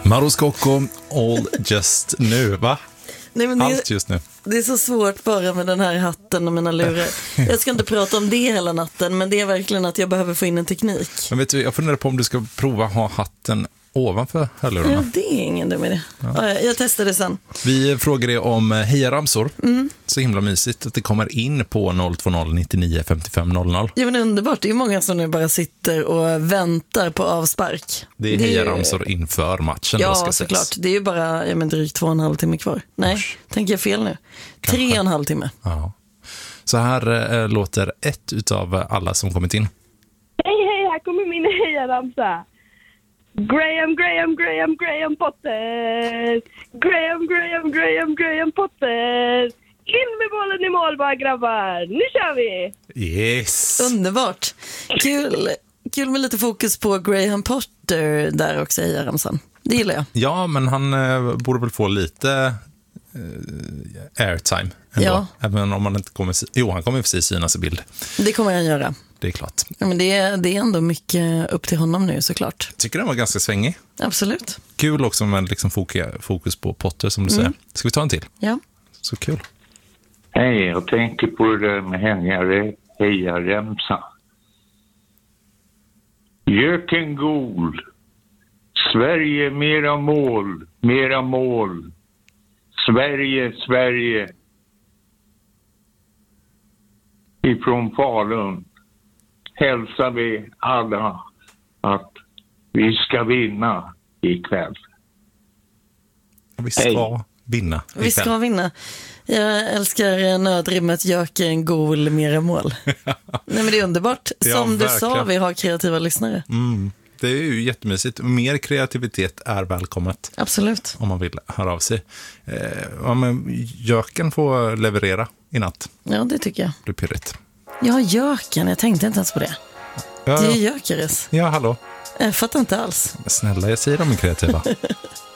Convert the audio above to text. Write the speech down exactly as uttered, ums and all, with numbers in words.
Mauro Scocco, All Just Nu, va? Nej, men det, Allt just nu. Det är så svårt bara med den här hatten och mina lurar. Jag ska inte prata om det hela natten, men det är verkligen att jag behöver få in en teknik. Men vet du, jag funderar på om du ska prova ha hatten ovanför hörlurarna. Ja, det är ingen dum idé. Ja. Ja, jag testar det sen. Vi frågar dig om hejaramsor. Mm. Så himla mysigt att det kommer in på noll två noll nittionio femtiofem noll noll. Ja, men underbart. Det är ju många som nu bara sitter och väntar på avspark. Det är hejaramsor inför matchen. Ja, då ska såklart. ses. Det är ju bara ja, men drygt två och en halv timme kvar. Nej, Usch. tänker jag fel nu. Kanske. Tre och en halv timme. Ja. Så här äh, låter ett utav alla som kommit in. Hej, hej, här kommer min hejaramsa. Graham, Graham, Graham, Graham Potter. Graham, Graham, Graham, Graham Potter. In med bollen i mål bara, grabbar. Nu kör vi! Yes! Underbart. Kul, kul med lite fokus på Graham Potter där också i Ramsan. Det gillar jag. Ja, men han eh, borde väl få lite eh, airtime ändå. Ja. Även om han inte kommer... Jo, han kommer precis synas i bild. Det kommer han göra. Det är klart. Ja, men det, är, det är ändå mycket upp till honom nu såklart. Jag tycker den var ganska svängig. Absolut. Kul också med liksom fokus på Potter som du Mm. säger. Ska vi ta en till? Ja. Så kul. Hej, jag tänker på det där med hängare, hejaremsa. Jöken gol. Sverige mera mål, mera mål. Sverige, Sverige. Ifrån Falun hälsar vi alla att vi ska vinna ikväll. Vi ska Hej. vinna ikväll. Vi ska vinna. Jag älskar nödrimmet Jöken gol mera mål. Nej, men det är underbart. Som Ja, du verkligen. sa, vi har kreativa lyssnare. Mm. Det är ju jättemysigt. Mer kreativitet är välkommet. Absolut. Om man vill höra av sig. Eh, ja, men Jöken får leverera i natt. Ja, det tycker jag. Det är pirrigt. Ja, Jöken. Jag tänkte inte ens på det. Ja, Det är ja. Jökeres. ja, hallå. Jag fattar inte alls. Snälla, jag säger de är kreativa.